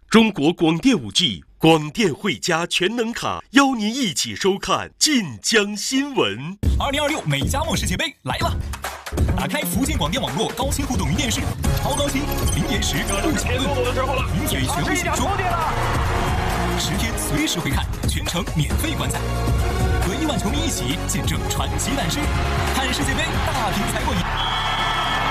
中国广电5G 广电汇佳全能卡，邀您一起收看晋江新闻。 2026美加墨世界杯来了！打开福建广电网络高清互动云电视，超高清，零延时，不抢论，名嘴全部解说，10天随时回看，全程免费观赛，和亿万球迷一起见证传奇诞生，看世界杯大屏才过瘾。